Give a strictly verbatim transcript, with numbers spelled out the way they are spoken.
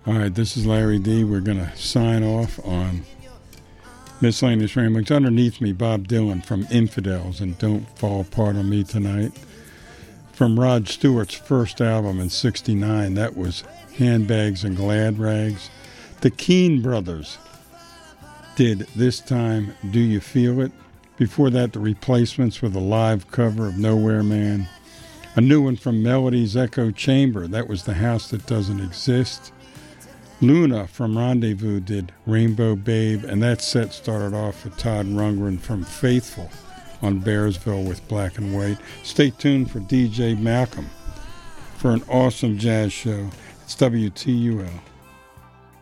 All right, this is Larry D. We're going to sign off on Miscellaneous Ramblings. Underneath me, Bob Dylan from Infidels and Don't Fall Apart on Me Tonight. From Rod Stewart's first album in sixty-nine, that was Handbags and Glad Rags. The Keane Brothers did This Time Do You Feel It? Before that, The Replacements with a live cover of Nowhere Man. A new one from Melody's Echo Chamber, that was The House That Doesn't Exist. Luna from Rendezvous did Rainbow Babe, and that set started off with Todd Rundgren from Faithful on Bearsville with Black and White. Stay tuned for D J Malcolm for an awesome jazz show. It's W T U L.